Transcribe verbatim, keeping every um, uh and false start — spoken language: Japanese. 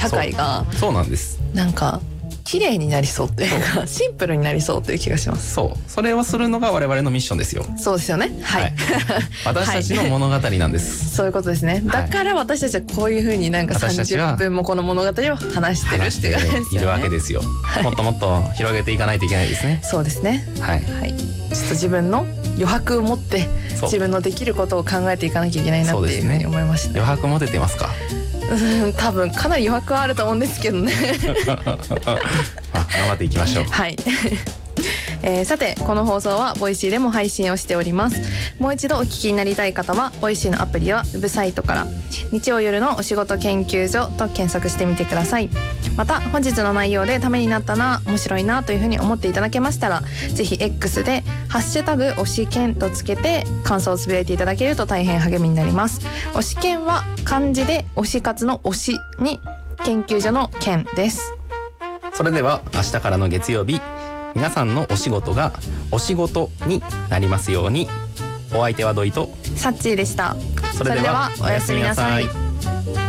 社会がそうなんです。 なんか綺麗になりそうっていうかシンプルになりそうっていう気がします。 そうそれをするのが我々のミッションですよ。 そうですよね。はい、はい、 私たちの物語なんです、 はい、そういうことですね。だから私たちはこういう風になんかさんじゅっぷんもこの物語を話してるっていう感じですよね。 いるわけですよ、はい、もっともっと広げていかないといけないですね。 そうですね。はい、はい、ちょっと自分の余白を持って自分のできることを考えていかなきゃいけないなっていうふうに思いました、ね。 余白持ててますか？ うん、多分かなり余白はあると思うんですけどね頑張っていきましょう。 はい、えー、さてこの放送はボイシーでも配信をしております。もう一度お聞きになりたい方はボイシーのアプリはウェブサイトから日曜夜のお仕事研究所と検索してみてください。また本日の内容でためになったな、面白いなというふうに思っていただけましたら、ぜひ X でハッシュタグ推し研とつけて感想をつぶやいていただけると大変励みになります。推し研は漢字で推し活の推しに研究所の研です。 それでは明日からの月曜日、皆さんのお仕事がお仕事になりますように。お相手は土井とサッチーでした。 それではおやすみなさい。